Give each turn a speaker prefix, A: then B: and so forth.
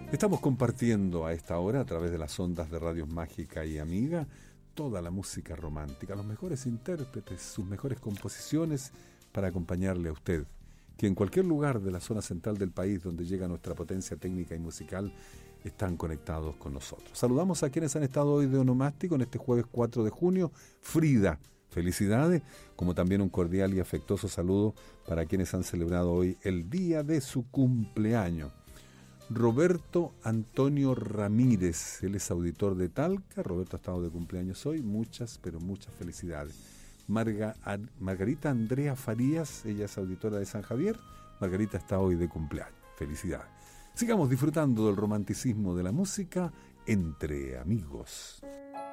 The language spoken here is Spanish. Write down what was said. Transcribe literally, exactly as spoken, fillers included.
A: Estamos compartiendo a esta hora, a través de las ondas de Radios Mágica y Amiga, toda la música romántica, los mejores intérpretes, sus mejores composiciones para acompañarle a usted, que en cualquier lugar de la zona central del país donde llega nuestra potencia técnica y musical, están conectados con nosotros. Saludamos a quienes han estado hoy de onomástico en este jueves cuatro de junio. Frida, felicidades, como también un cordial y afectuoso saludo para quienes han celebrado hoy el día de su cumpleaños. Roberto Antonio Ramírez, él es auditor de Talca. Roberto ha estado de cumpleaños hoy, muchas, pero muchas felicidades. Marga, Margarita Andrea Farías, ella es auditora de San Javier. Margarita está hoy de cumpleaños, felicidades. Sigamos disfrutando del romanticismo de la música entre amigos.